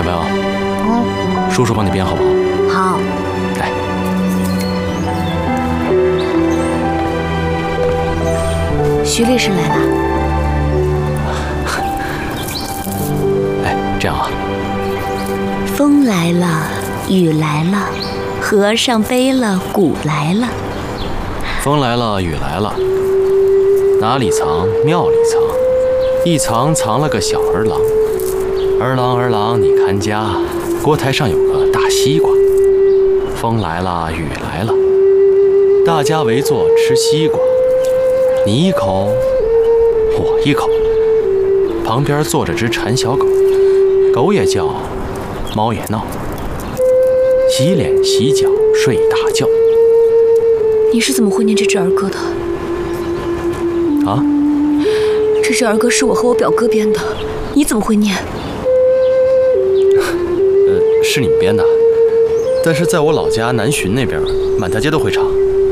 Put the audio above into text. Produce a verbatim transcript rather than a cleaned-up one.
朋友， 嗯， 叔叔帮你编好不好？ 好。 来， 徐律师来了。 哎，这样啊。 风来了，雨来了，和尚背了鼓来了。 风来了，雨来了，哪里藏？庙里藏，一藏藏了个小儿郎。儿郎儿郎你看家，锅台上有个大西瓜。风来了，雨来了，大家围坐吃西瓜，你一口，我一口。旁边坐着只馋小狗，狗也叫，猫也闹，洗脸洗脚睡大觉。 你是怎么会念这支儿歌的？ 啊？ 这支儿歌是我和我表哥编的，你怎么会念？ 呃，是你们编的，但是在我老家南浔那边，满大街都会唱。